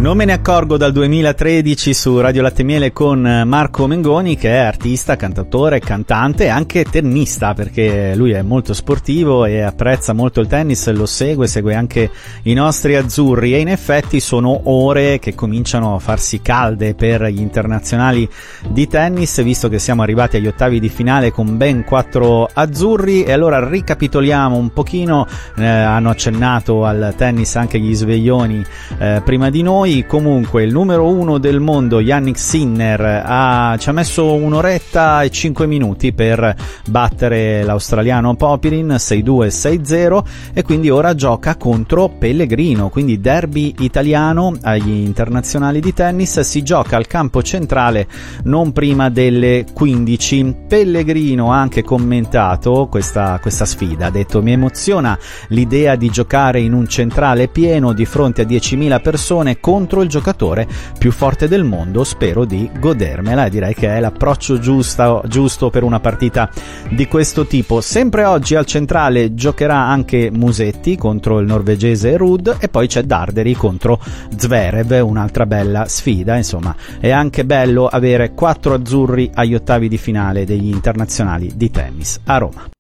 Non me ne accorgo dal 2013 su Radio Latte e Miele con Marco Mengoni, che è artista, cantautore, cantante e anche tennista, perché lui è molto sportivo e apprezza molto il tennis, lo segue anche i nostri azzurri, e in effetti sono ore che cominciano a farsi calde per gli internazionali di tennis, visto che siamo arrivati agli ottavi di finale con ben 4 azzurri. E allora ricapitoliamo un pochino, hanno accennato al tennis anche gli sveglioni prima di noi. Comunque il numero 1 del mondo Jannik Sinner ci ha messo un'oretta e 5 minuti per battere l'australiano Popyrin 6-2 6-0, e quindi ora gioca contro Pellegrino, quindi derby italiano agli internazionali di tennis. Si gioca al campo centrale non prima delle 15. Pellegrino ha anche commentato questa sfida, ha detto: mi emoziona l'idea di giocare in un centrale pieno di fronte a 10.000 persone contro il giocatore più forte del mondo, spero di godermela, e direi che è l'approccio giusto per una partita di questo tipo. Sempre oggi al centrale giocherà anche Musetti contro il norvegese Ruud, e poi c'è Darderi contro Zverev, un'altra bella sfida. Insomma, è anche bello avere 4 azzurri agli ottavi di finale degli internazionali di tennis a Roma.